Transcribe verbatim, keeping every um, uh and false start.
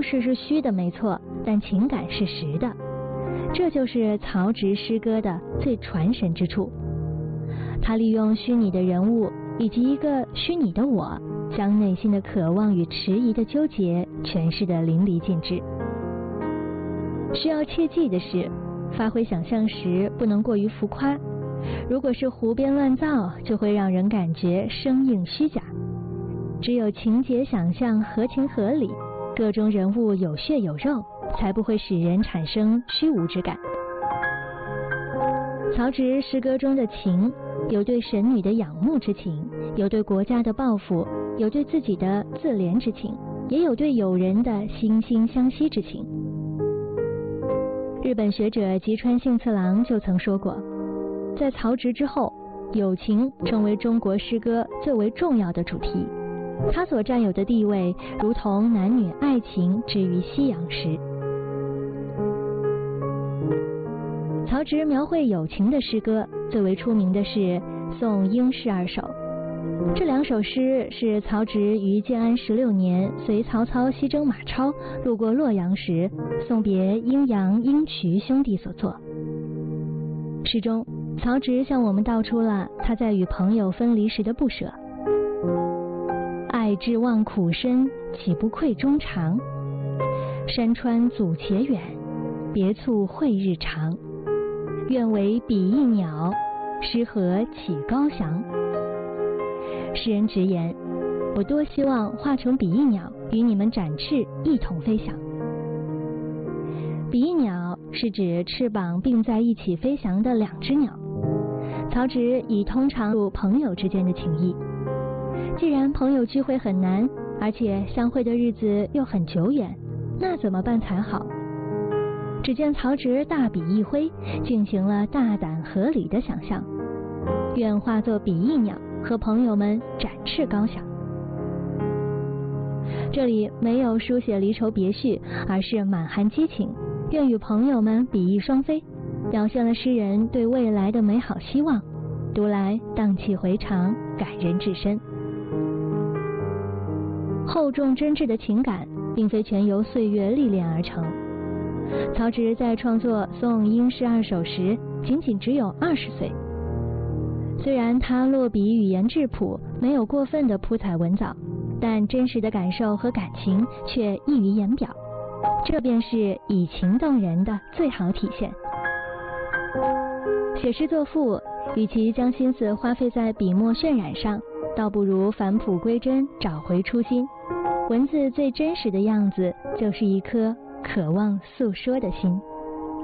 故事是虚的没错，但情感是实的，这就是曹植诗歌的最传神之处。他利用虚拟的人物以及一个虚拟的我，将内心的渴望与迟疑的纠结诠释得淋漓尽致。需要切记的是，发挥想象时不能过于浮夸，如果是胡编乱造，就会让人感觉生硬虚假。只有情节想象合情合理，各中人物有血有肉，才不会使人产生虚无之感。曹植诗歌中的情，有对神女的仰慕之情，有对国家的抱负，有对自己的自怜之情，也有对友人的惺惺相惜之情。日本学者吉川幸次郎就曾说过，在曹植之后，友情成为中国诗歌最为重要的主题，它所占有的地位如同男女爱情之于西洋时。曹植描绘友情的诗歌最为出名的是《送英士二首》，这两首诗是曹植于建安十六年随曹操西征马超路过洛阳时送别阴阳、阴渠兄弟所作。诗中曹植向我们道出了他在与朋友分离时的不舍，爱至忘苦深，岂不愧衷肠？山川阻且远，别促会日长。愿为比翼鸟，诗何起高翔。诗人直言，我多希望化成比翼鸟，与你们展翅一同飞翔。比翼鸟是指翅膀并在一起飞翔的两只鸟。曹植以通常入朋友之间的情谊。既然朋友聚会很难，而且相会的日子又很久远，那怎么办才好？只见曹植大笔一挥，进行了大胆合理的想象，愿化作比翼鸟，和朋友们展翅高翔。这里没有书写离愁别绪，而是满含激情，愿与朋友们比翼双飞，表现了诗人对未来的美好希望，读来荡气回肠，感人至深。厚重真挚的情感并非全由岁月历练而成。曹植在创作《送英士二首》时仅仅只有二十岁，虽然他落笔语言质朴，没有过分的铺彩文藻，但真实的感受和感情却溢于言表，这便是以情动人的最好体现。写诗作赋，与其将心思花费在笔墨渲染上，倒不如返璞归真，找回初心。文字最真实的样子，就是一颗渴望诉说的心。